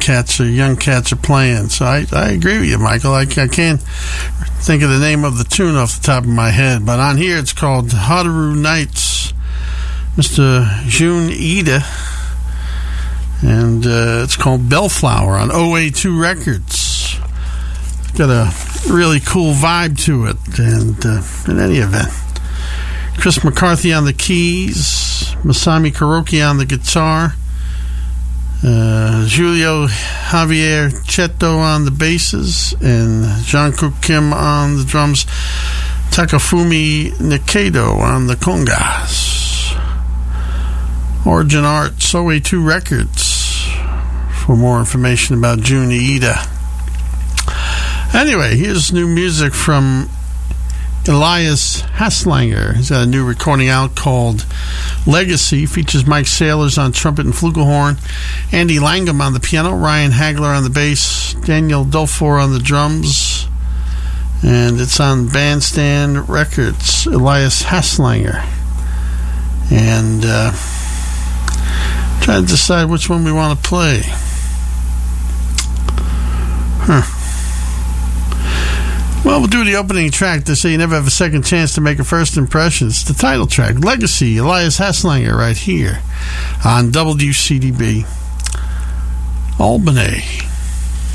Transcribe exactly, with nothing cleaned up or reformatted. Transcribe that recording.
cats or young cats are playing. So I, I agree with you, Michael. I, I can't think of the name of the tune off the top of my head, but on here it's called Haru Nights, Mister Jun Ida, and uh, it's called Bellflower on O A two Records. Got a really cool vibe to it, and uh, in any event, Chris McCarthy on the keys, Masami Kuroki on the guitar, uh, Julio Javier Cheto on the basses, and Jungkook Kim on the drums, Takafumi Nikaido on the congas. Origin Arts, O A two Records, for more information about Jun Ida. Anyway, here's new music from Elias Haslanger. He's got a new recording out called Legacy. Features Mike Sailors on trumpet and flugelhorn, Andy Langham on the piano, Ryan Hagler on the bass, Daniel Dufour on the drums, and it's on Bandstand Records. Elias Haslanger. And uh, trying to decide which one we want to play. Huh. Well, we'll do the opening track. They say you never have a second chance to make a first impression. It's the title track, Legacy, Elias Haslanger, right here on W C D B Albany.